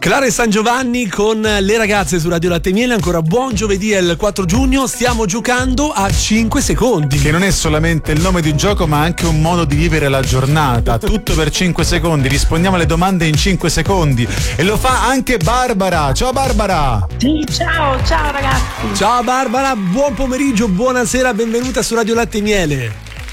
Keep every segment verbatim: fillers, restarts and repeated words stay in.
Clara e San Giovanni con le ragazze su Radio Latte e Miele. Ancora buon giovedì, è il quattro giugno. Stiamo giocando a cinque secondi, che non è solamente il nome di un gioco ma anche un modo di vivere la giornata. Tutto per cinque secondi, rispondiamo alle domande in cinque secondi e lo fa anche Barbara. Ciao Barbara. Sì, ciao, ciao ragazzi. Ciao Barbara, buon pomeriggio, buonasera, benvenuta su Radio Latte e Miele.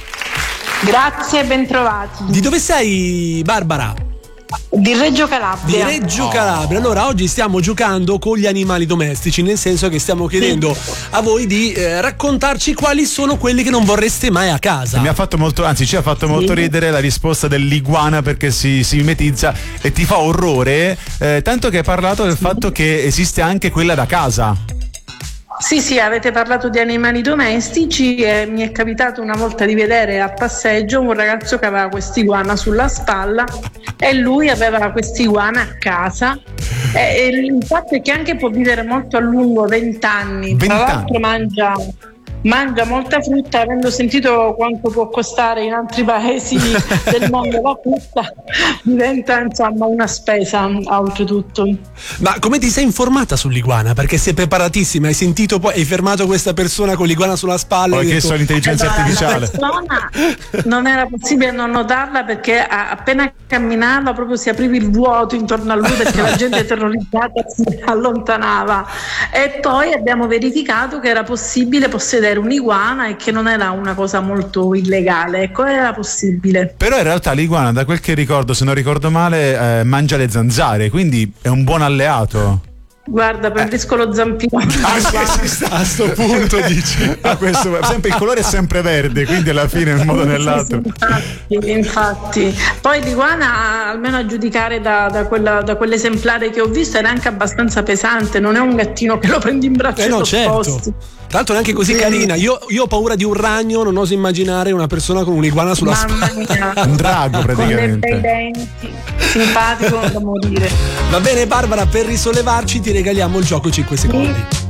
Grazie e bentrovati. Di dove sei, Barbara? Di Reggio Calabria. Di Reggio Calabria. Allora, oggi stiamo giocando con gli animali domestici, nel senso che stiamo chiedendo sì. a voi di eh, raccontarci quali sono quelli che non vorreste mai a casa. E mi ha fatto molto, anzi ci ha fatto molto sì. ridere la risposta dell'iguana, perché si, si mimetizza e ti fa orrore, eh, tanto che hai parlato del sì. fatto che esiste anche quella da casa. Sì, sì, avete parlato di animali domestici e mi è capitato una volta di vedere a passeggio un ragazzo che aveva quest'iguana sulla spalla e lui aveva quest'iguana a casa e, e il fatto è che anche può vivere molto a lungo, vent'anni, tra l'altro mangia... mangia molta frutta, avendo sentito quanto può costare in altri paesi del mondo la frutta, diventa insomma una spesa oltretutto. Ma come ti sei informata sull'iguana? Perché sei preparatissima, hai sentito, poi hai fermato questa persona con l'iguana sulla spalla. Poi che so l'intelligenza allora, artificiale. La persona non era possibile non notarla, perché appena camminava proprio si apriva il vuoto intorno a lui, perché la gente terrorizzata si allontanava. E poi abbiamo verificato che era possibile possedere un'iguana e che non era una cosa molto illegale, ecco, era possibile. Però in realtà l'iguana, da quel che ricordo, se non ricordo male, eh, mangia le zanzare, quindi è un buon alleato. Guarda, preferisco eh. lo zampino. Ah, a sto punto dici. Ah, questo, sempre, il colore è sempre verde, quindi alla fine in un modo o nell'altro. Sì, infatti, infatti. Poi l'iguana, almeno a giudicare da, da, quella, da quell'esemplare che ho visto, era anche abbastanza pesante, non è un gattino che lo prendi in braccio eh e no, lo certo. sposti. Tra l'altro neanche così sì. carina. Io, io ho paura di un ragno, non oso immaginare una persona con un'iguana sulla Mamma spalla. Mia. Un drago praticamente. Con dei bei denti, simpatico da morire. Va bene Barbara, per risollevarci ti regaliamo il gioco cinque secondi. Sì.